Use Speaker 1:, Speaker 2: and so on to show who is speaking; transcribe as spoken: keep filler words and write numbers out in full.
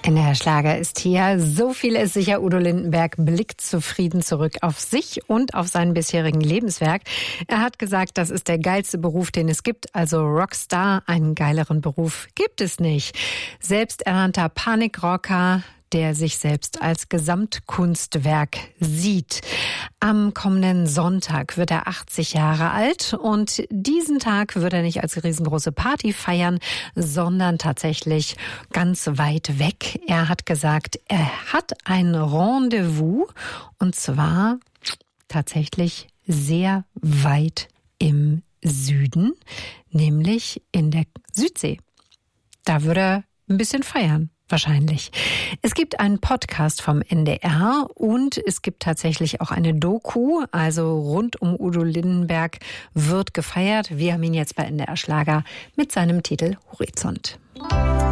Speaker 1: In der Schlager ist hier. So viel ist sicher. Udo Lindenberg blickt zufrieden zurück auf sich und auf seinen bisherigen Lebenswerk. Er hat gesagt, das ist der geilste Beruf, den es gibt. Also Rockstar, einen geileren Beruf gibt es nicht. Selbsternannter Panikrocker, der sich selbst als Gesamtkunstwerk sieht. Am kommenden Sonntag wird er achtzig Jahre alt und diesen Tag wird er nicht als riesengroße Party feiern, sondern tatsächlich ganz weit weg. Er hat gesagt, er hat ein Rendezvous und zwar tatsächlich sehr weit im Süden, nämlich in der Südsee. Da würde er ein bisschen feiern. Wahrscheinlich. Es gibt einen Podcast vom N D R und es gibt tatsächlich auch eine Doku, also rund um Udo Lindenberg wird gefeiert. Wir haben ihn jetzt bei N D R Schlager mit seinem Titel Horizont.